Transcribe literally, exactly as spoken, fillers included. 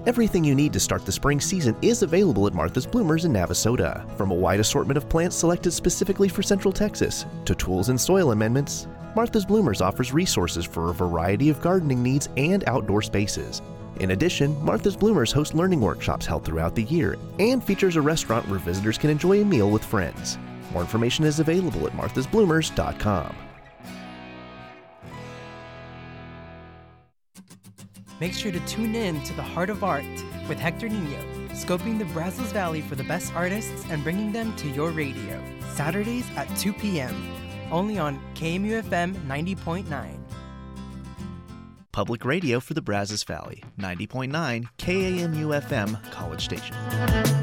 Everything you need to start the spring season is available at Martha's Bloomers in Navasota. From a wide assortment of plants selected specifically for Central Texas, to tools and soil amendments, Martha's Bloomers offers resources for a variety of gardening needs and outdoor spaces. In addition, Martha's Bloomers hosts learning workshops held throughout the year and features a restaurant where visitors can enjoy a meal with friends. More information is available at marthas bloomers dot com. Make sure to tune in to The Heart of Art with Hector Nino, scoping the Brazos Valley for the best artists and bringing them to your radio. Saturdays at two p.m. only on K M U F M ninety point nine. Public radio for the Brazos Valley, ninety point nine K A M U F M, College Station.